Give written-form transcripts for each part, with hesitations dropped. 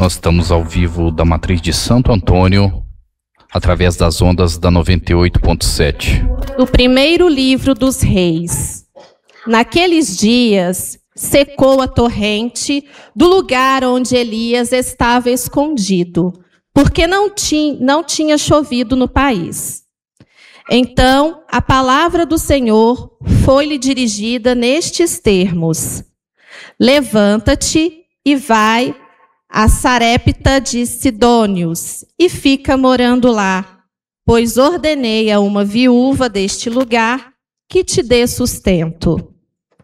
Nós estamos ao vivo da Matriz de Santo Antônio, através das ondas da 98.7. Do primeiro livro dos Reis. Naqueles dias, secou a torrente do lugar onde Elias estava escondido, porque não tinha chovido no país. Então, a palavra do Senhor foi-lhe dirigida nestes termos: levanta-te e vai a Sarepta de Sidônios e fica morando lá, pois ordenei a uma viúva deste lugar que te dê sustento.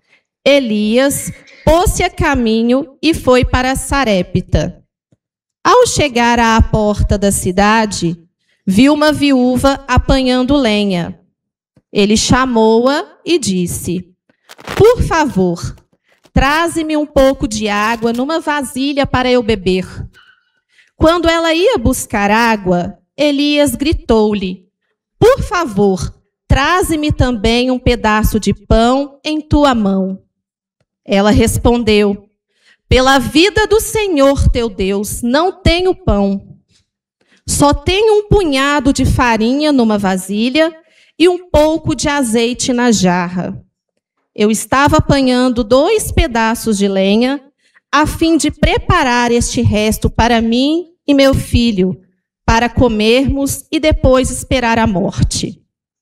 Elias pôs-se a caminho e foi para Sarepta. Ao chegar à porta da cidade, viu uma viúva apanhando lenha. Ele chamou-a e disse: por favor, traze-me um pouco de água numa vasilha para eu beber. Quando ela ia buscar água, Elias gritou-lhe: por favor, traze-me também um pedaço de pão em tua mão. Ela respondeu: pela vida do Senhor teu Deus, não tenho pão. Só tenho um punhado de farinha numa vasilha e um pouco de azeite na jarra. Eu estava apanhando 2 pedaços de lenha, a fim de preparar este resto para mim e meu filho, para comermos e depois esperar a morte.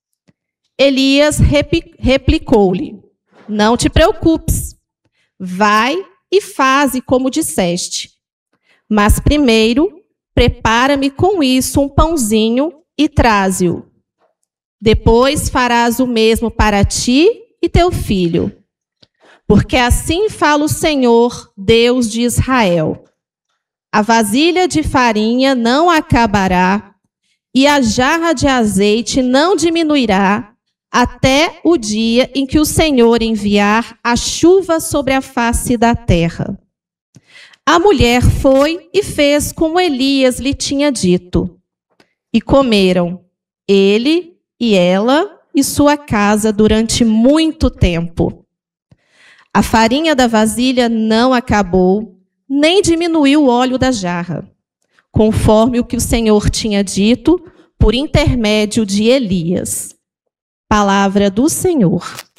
Elias replicou-lhe: não te preocupes, vai e faze como disseste. Mas primeiro, prepara-me com isso um pãozinho e traze-o. Depois farás o mesmo para ti e teu filho. Porque assim fala o Senhor, Deus de Israel: a vasilha de farinha não acabará e a jarra de azeite não diminuirá até o dia em que o Senhor enviar a chuva sobre a face da terra. A mulher foi e fez como Elias lhe tinha dito. E comeram, ele e ela e sua casa durante muito tempo. A farinha da vasilha não acabou, nem diminuiu o óleo da jarra, conforme o que o Senhor tinha dito por intermédio de Elias. Palavra do Senhor.